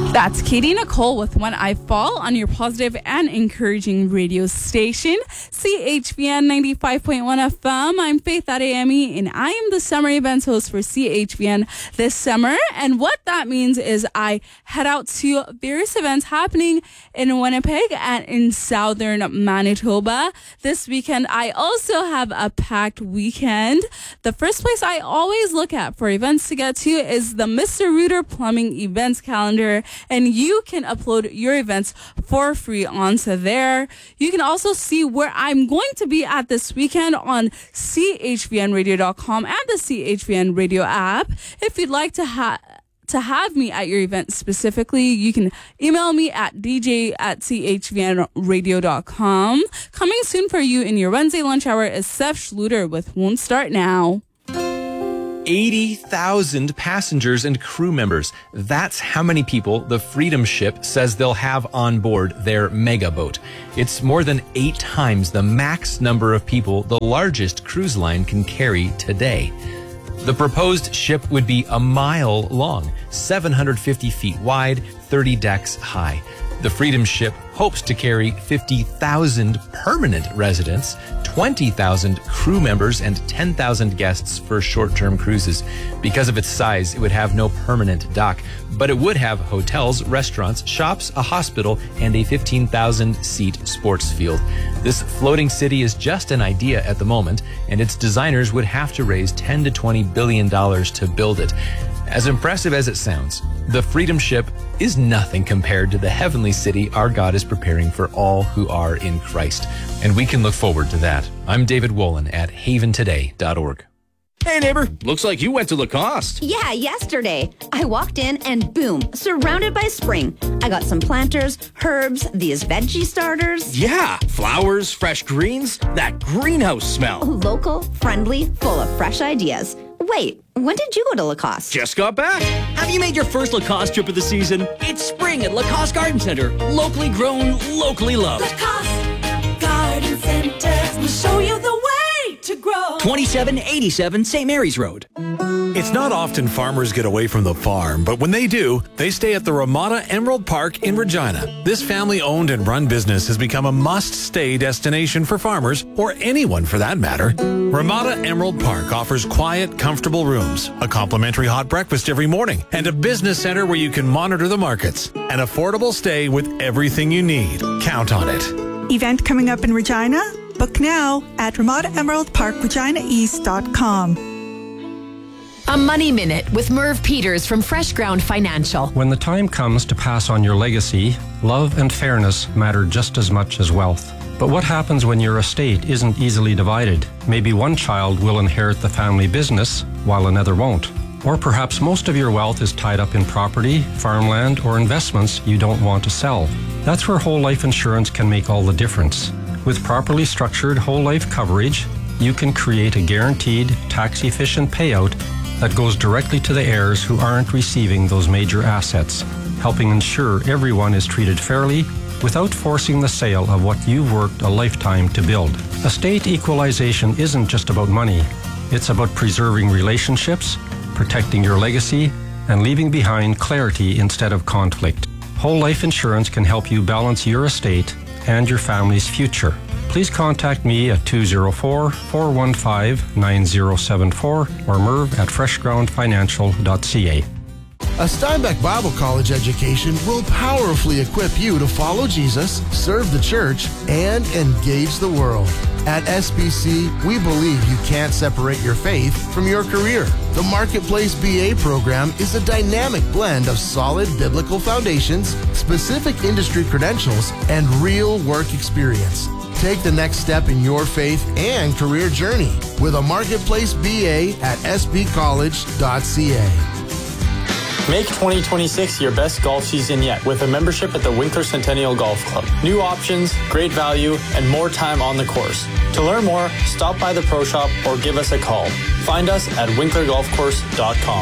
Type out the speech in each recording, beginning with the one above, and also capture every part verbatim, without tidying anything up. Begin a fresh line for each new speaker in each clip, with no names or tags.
That's Katie Nicole with When I Fall on your positive and encouraging radio station, C H V N ninety-five point one F M. I'm Faith Adeyemi, and I am the summer events host for C H V N this summer. And what that means is I head out to various events happening in Winnipeg and in southern Manitoba. This weekend, I also have a packed weekend. The first place I always look at for events to get to is the Mister Rooter Plumbing events calendar. And you can upload your events for free onto there. You can also see where I'm going to be at this weekend on C H V N radio dot com and the C H V N radio app. If you'd like to have to have me at your event specifically, you can email me at d j at c h v n radio dot com. Coming soon for you in your Wednesday lunch hour is Seth Schluter with Won't Start Now.
eighty thousand passengers and crew members. That's how many people the Freedom Ship says they'll have on board their mega boat. It's more than eight times the max number of people the largest cruise line can carry today. The proposed ship would be a mile long, seven hundred fifty feet wide, thirty decks high. The Freedom Ship hopes to carry fifty thousand permanent residents, twenty thousand crew members, and ten thousand guests for short-term cruises. Because of its size, it would have no permanent dock, but it would have hotels, restaurants, shops, a hospital, and a fifteen thousand seat sports field. This floating city is just an idea at the moment, and its designers would have to raise ten to twenty billion dollars to build it. As impressive as it sounds, the Freedom Ship is nothing compared to the heavenly city our God is preparing for all who are in Christ. And we can look forward to that. I'm David Wolin at haven today dot org.
Hey neighbor, looks like you went to Lacoste.
Yeah, yesterday. I walked in and boom, surrounded by spring. I got some planters, herbs, these veggie starters.
Yeah, flowers, fresh greens, that greenhouse smell.
Local, friendly, full of fresh ideas. Wait, when did you go to Lacoste?
Just got back. Have you made your first Lacoste trip of the season? It's spring at Lacoste Garden Center. Locally grown, locally loved.
Lacoste Garden Center will show you the way to grow.
twenty-seven eighty-seven Saint Mary's Road.
It's not often farmers get away from the farm, but when they do, they stay at the Ramada Emerald Park in Regina. This family-owned and run business has become a must-stay destination for farmers, or anyone for that matter. Ramada Emerald Park offers quiet, comfortable rooms, a complimentary hot breakfast every morning, and a business center where you can monitor the markets. An affordable stay with everything you need. Count on it.
Event coming up in Regina? Book now at ramada emerald park regina east dot com.
A Money Minute with Merv Peters from Fresh Ground Financial.
When the time comes to pass on your legacy, love and fairness matter just as much as wealth. But what happens when your estate isn't easily divided? Maybe one child will inherit the family business while another won't. Or perhaps most of your wealth is tied up in property, farmland, or investments you don't want to sell. That's where whole life insurance can make all the difference. With properly structured whole life coverage, you can create a guaranteed, tax-efficient payout that goes directly to the heirs who aren't receiving those major assets, helping ensure everyone is treated fairly without forcing the sale of what you've worked a lifetime to build. Estate equalization isn't just about money. It's about preserving relationships, protecting your legacy, and leaving behind clarity instead of conflict. Whole life insurance can help you balance your estate and your family's future. Please contact me at two oh four, four one five, nine oh seven four or merv at fresh ground financial dot c a.
A Steinbeck Bible College education will powerfully equip you to follow Jesus, serve the church, and engage the world. At S B C, we believe you can't separate your faith from your career. The Marketplace B A program is a dynamic blend of solid biblical foundations, specific industry credentials, and real work experience. Take the next step in your faith and career journey with a Marketplace B A at s b college dot c a.
Make twenty twenty-six your best golf season yet with a membership at the Winkler Centennial Golf Club. New options, great value, and more time on the course. To learn more, stop by the Pro Shop or give us a call. Find us at winkler golf course dot com.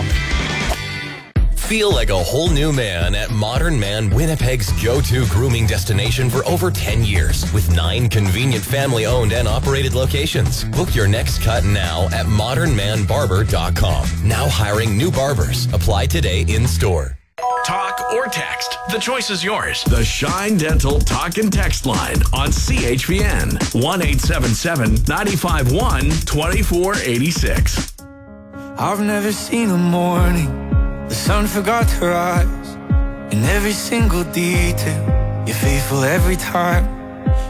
Feel like a whole new man at Modern Man, Winnipeg's go-to grooming destination for over ten years, with nine convenient family-owned and operated locations. Book your next cut now at modern man barber dot com. Now hiring new barbers. Apply today in store.
talk, or text. The choice is yours. The Shine Dental Talk and Text line on C H V N. one eight seven seven, nine five one, two four eight six.
I've never seen a morning the sun forgot to rise. In every single detail, you're faithful every time.